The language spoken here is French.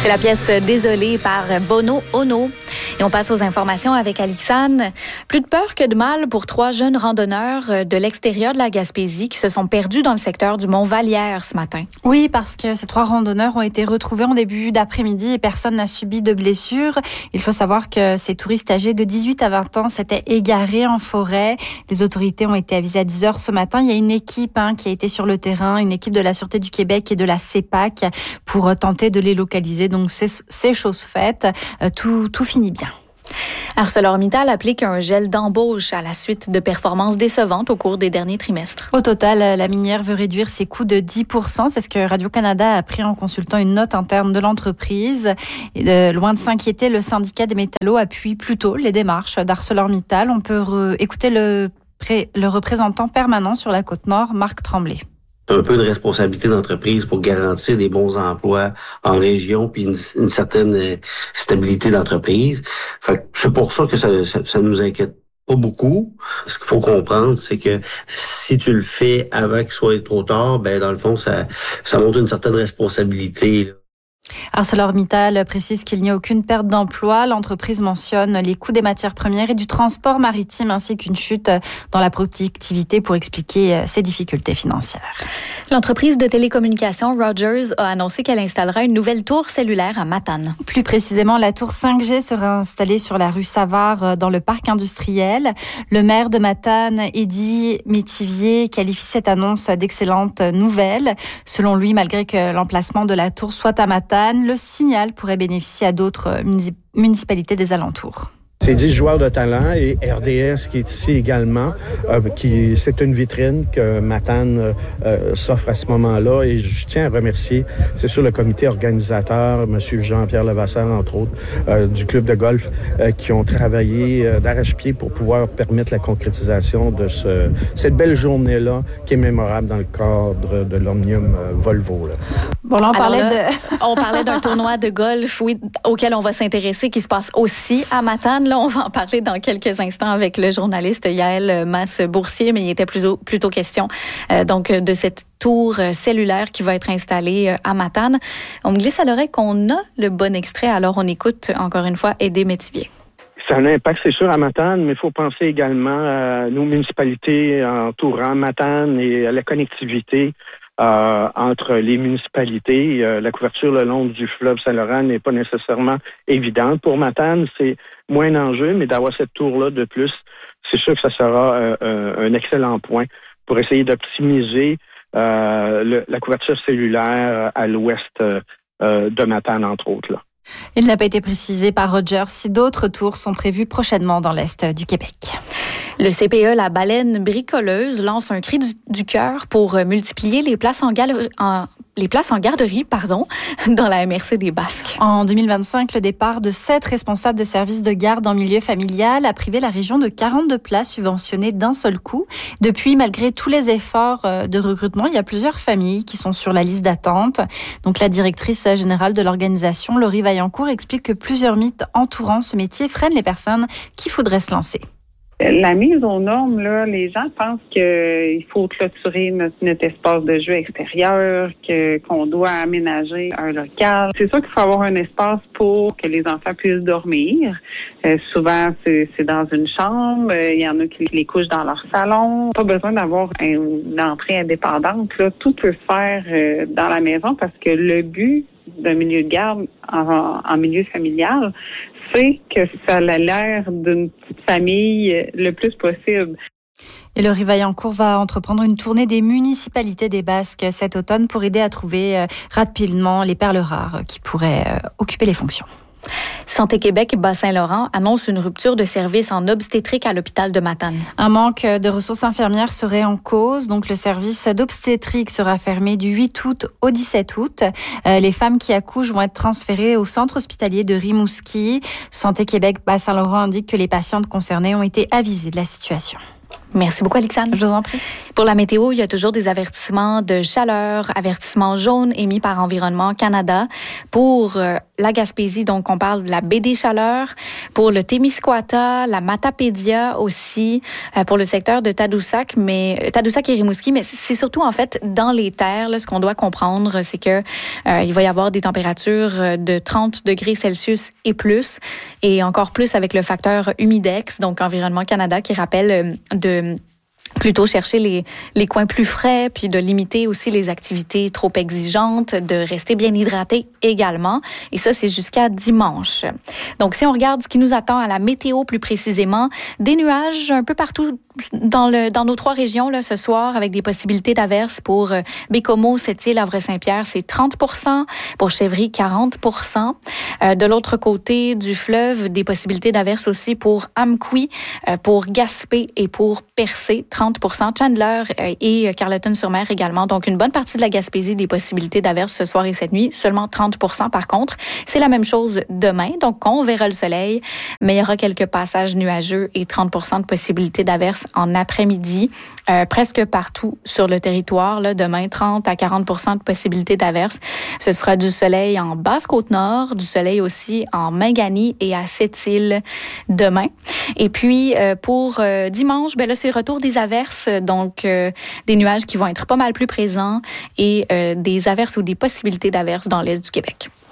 C'est la pièce Désolée par Bono Ono. Et on passe aux informations avec Alixane. Plus de peur que de mal pour 3 jeunes randonneurs de l'extérieur de la Gaspésie qui se sont perdus dans le secteur du Mont-Vallière ce matin. Oui, parce que ces 3 randonneurs ont été retrouvés en début d'après-midi et personne n'a subi de blessures. Il faut savoir que ces touristes âgés de 18 à 20 ans s'étaient égarés en forêt. Les autorités ont été avisées à 10 heures ce matin. Il y a une équipe qui a été sur le terrain, une équipe de la Sûreté du Québec et de la CEPAC pour tenter de les localiser. Donc c'est chose faite. Tout finit bien. ArcelorMittal applique un gel d'embauche à la suite de performances décevantes au cours des derniers trimestres. Au total, la minière veut réduire ses coûts de 10%. C'est ce que Radio-Canada a appris en consultant une note interne de l'entreprise. Et loin de s'inquiéter, le syndicat des métallos appuie plutôt les démarches d'ArcelorMittal. On peut écouter le représentant permanent sur la Côte-Nord, Marc Tremblay. Un peu de responsabilité d'entreprise pour garantir des bons emplois en région puis une certaine stabilité d'entreprise. Fait que c'est pour ça que ça nous inquiète pas beaucoup. Ce qu'il faut comprendre, c'est que si tu le fais avant qu'il soit trop tard, dans le fond, ça montre une certaine responsabilité, là. ArcelorMittal précise qu'il n'y a aucune perte d'emploi. L'entreprise mentionne les coûts des matières premières et du transport maritime ainsi qu'une chute dans la productivité pour expliquer ses difficultés financières. L'entreprise de télécommunications Rogers a annoncé qu'elle installera une nouvelle tour cellulaire à Matane. Plus précisément, la tour 5G sera installée sur la rue Savard dans le parc industriel. Le maire de Matane, Eddy Métivier, qualifie cette annonce d'excellente nouvelle. Selon lui, malgré que l'emplacement de la tour soit à Matane, le signal pourrait bénéficier à d'autres municipalités des alentours. C'est 10 joueurs de talent et RDS qui est ici également. C'est une vitrine que Matane s'offre à ce moment-là. Et je tiens à remercier, c'est sûr, le comité organisateur, M. Jean-Pierre Levasseur, entre autres, du club de golf, qui ont travaillé d'arrache-pied pour pouvoir permettre la concrétisation de cette belle journée-là qui est mémorable dans le cadre de l'Omnium Volvo, là. Bon, là, on parlait d'un tournoi de golf, oui, auquel on va s'intéresser, qui se passe aussi à Matane. Là, on va en parler dans quelques instants avec le journaliste Yaël Masse-Boursier, mais il était plutôt question donc de cette tour cellulaire qui va être installée à Matane. On me glisse à l'oreille qu'on a le bon extrait, alors on écoute encore une fois Eddy Métivier. Ça a un impact, c'est sûr, à Matane, mais il faut penser également à nos municipalités entourant Matane et à la connectivité entre les municipalités. La couverture le long du fleuve Saint-Laurent n'est pas nécessairement évidente. Pour Matane, c'est moins d'enjeu, mais d'avoir cette tour-là de plus, c'est sûr que ça sera un excellent point pour essayer d'optimiser la couverture cellulaire à l'ouest de Matane, entre autres, là. Il n'a pas été précisé par Rogers si d'autres tours sont prévues prochainement dans l'est du Québec. Le CPE La Baleine Bricoleuse lance un cri du cœur pour multiplier les places en garderie dans la MRC des Basques. En 2025, le départ de 7 responsables de services de garde en milieu familial a privé la région de 42 places subventionnées d'un seul coup. Depuis, malgré tous les efforts de recrutement, il y a plusieurs familles qui sont sur la liste d'attente. Donc, la directrice générale de l'organisation, Laurie Vaillancourt, explique que plusieurs mythes entourant ce métier freinent les personnes qui voudraient se lancer. La mise aux normes, là, les gens pensent qu'il faut clôturer notre espace de jeu extérieur, qu'on doit aménager un local. C'est sûr qu'il faut avoir un espace pour que les enfants puissent dormir. Souvent, c'est dans une chambre. Il y en a qui les couchent dans leur salon. Pas besoin d'avoir une entrée indépendante, là. Tout peut se faire dans la maison parce que le but d'un milieu de garde en milieu familial, c'est que ça a l'air d'une petite famille le plus possible. Et Laurie Vaillancourt va entreprendre une tournée des municipalités des Basques cet automne pour aider à trouver rapidement les perles rares qui pourraient occuper les fonctions. Santé Québec Bas-Saint-Laurent annonce une rupture de service en obstétrique à l'hôpital de Matane. Un manque de ressources infirmières serait en cause. Donc, le service d'obstétrique sera fermé du 8 août au 17 août. Les femmes qui accouchent vont être transférées au centre hospitalier de Rimouski. Santé Québec Bas-Saint-Laurent indique que les patientes concernées ont été avisées de la situation. Merci beaucoup, Alexandre. Je vous en prie. Pour la météo, il y a toujours des avertissements de chaleur, avertissements jaunes émis par Environnement Canada. Pour la Gaspésie, donc on parle de la baie des Chaleurs. Pour le Témiscouata, la Matapédia aussi. Pour le secteur de Tadoussac et Rimouski. Mais c'est surtout, en fait, dans les terres, là, ce qu'on doit comprendre, c'est que il va y avoir des températures de 30 degrés Celsius et plus. Et encore plus avec le facteur humidex, donc Environnement Canada, qui rappelle de plutôt chercher les coins plus frais, puis de limiter aussi les activités trop exigeantes, de rester bien hydraté également. Et ça, c'est jusqu'à dimanche. Donc, si on regarde ce qui nous attend à la météo plus précisément, des nuages un peu partout dans nos 3 régions là, ce soir, avec des possibilités d'averses pour Bécomo, Sept-Îles, Havre-Saint-Pierre, c'est 30%. Pour Chevry, 40%. De l'autre côté du fleuve, des possibilités d'averses aussi pour Amqui, pour Gaspé et pour Percé, 30%. Chandler et Carleton-sur-Mer également. Donc, une bonne partie de la Gaspésie, des possibilités d'averses ce soir et cette nuit. Seulement 30% par contre. C'est la même chose demain. Donc, on verra le soleil, mais il y aura quelques passages nuageux et 30% de possibilités d'averses en après-midi, presque partout sur le territoire. Là, demain, 30 à 40% de possibilités d'averses. Ce sera du soleil en Basse-Côte-Nord, du soleil aussi en Mingani et à Sept-Îles demain. Et puis, pour dimanche, là, c'est le retour des averses, donc des nuages qui vont être pas mal plus présents et des averses ou des possibilités d'averses dans l'est du Québec.